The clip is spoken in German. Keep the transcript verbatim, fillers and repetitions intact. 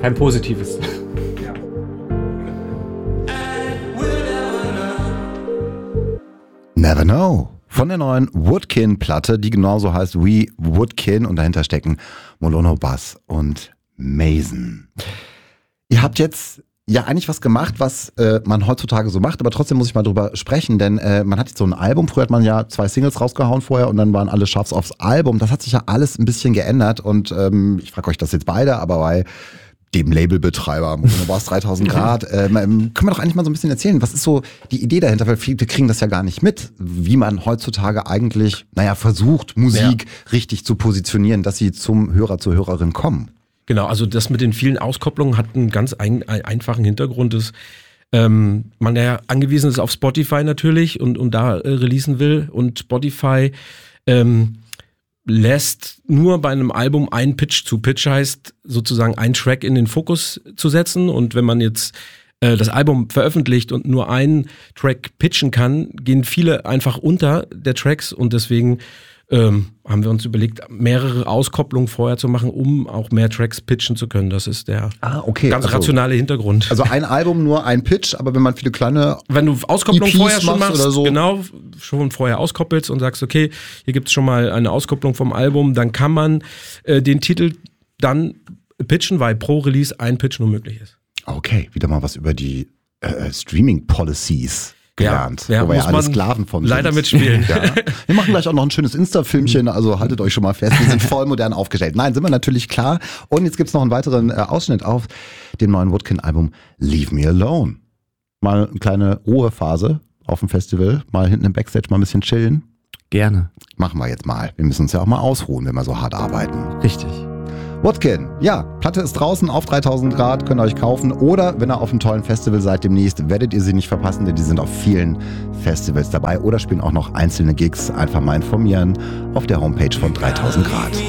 kein positives. Never Know. Von der neuen Woodkin-Platte, die genauso heißt We Woodkin und dahinter stecken Molono Bass und Mason. Ihr habt jetzt ja eigentlich was gemacht, was äh, man heutzutage so macht, aber trotzdem muss ich mal drüber sprechen, denn äh, man hat jetzt so ein Album, früher hat man ja zwei Singles rausgehauen vorher und dann waren alle Charts aufs Album. Das hat sich ja alles ein bisschen geändert und ähm, ich frage euch das jetzt beide, aber bei dem Labelbetreiber Molono Bass dreitausend Grad, ähm, können wir doch eigentlich mal so ein bisschen erzählen, was ist so die Idee dahinter, weil viele kriegen das ja gar nicht mit, wie man heutzutage eigentlich, naja, versucht, Musik ja. richtig zu positionieren, dass sie zum Hörer, zur Hörerin kommen. Genau, also das mit den vielen Auskopplungen hat einen ganz ein, ein, einfachen Hintergrund, dass ähm, man ja angewiesen ist auf Spotify natürlich und, und da äh, releasen will und Spotify ähm, lässt nur bei einem Album einen Pitch zu. Pitch heißt sozusagen einen Track in den Fokus zu setzen und wenn man jetzt äh, das Album veröffentlicht und nur einen Track pitchen kann, gehen viele einfach unter der Tracks und deswegen ähm, haben wir uns überlegt, mehrere Auskopplungen vorher zu machen, um auch mehr Tracks pitchen zu können. Das ist der ah, okay. ganz also, rationale Hintergrund. Also ein Album, nur ein Pitch, aber wenn man viele kleine Wenn du Auskopplung E Ps vorher schon machst, oder so. genau, schon vorher auskoppelst und sagst, okay, hier gibt's schon mal eine Auskopplung vom Album, dann kann man äh, den Titel dann pitchen, weil pro Release ein Pitch nur möglich ist. Okay, wieder mal was über die äh, Streaming-Policies gelernt, ja, ja, wo wir ja alle man Sklaven von leider sind. mitspielen. Ja. Wir machen gleich auch noch ein schönes Insta-Filmchen, also haltet euch schon mal fest, wir sind voll modern aufgestellt. Nein, sind wir natürlich klar. Und jetzt gibt's noch einen weiteren äh, Ausschnitt auf dem neuen Woodkin-Album Leave Me Alone. Mal eine kleine Ruhephase auf dem Festival, mal hinten im Backstage mal ein bisschen chillen. Gerne. Machen wir jetzt mal. Wir müssen uns ja auch mal ausruhen, wenn wir so hart arbeiten. Richtig. Woodkin, ja, Platte ist draußen auf dreitausend Grad, könnt ihr euch kaufen. Oder wenn ihr auf einem tollen Festival seid demnächst, werdet ihr sie nicht verpassen, denn die sind auf vielen Festivals dabei oder spielen auch noch einzelne Gigs. Einfach mal informieren auf der Homepage von dreitausend Grad.